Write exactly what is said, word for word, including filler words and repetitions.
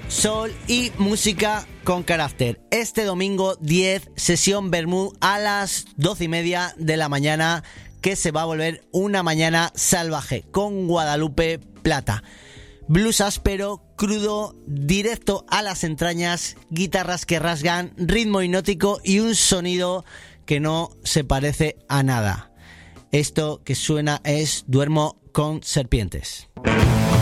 soul y música con carácter. Este domingo diez, sesión Bermú a las doce y media de la mañana, que se va a volver una mañana salvaje con Guadalupe Plata. Blues áspero, crudo, directo a las entrañas, guitarras que rasgan, ritmo hipnótico y un sonido que no se parece a nada. Esto que suena es Duermo con serpientes.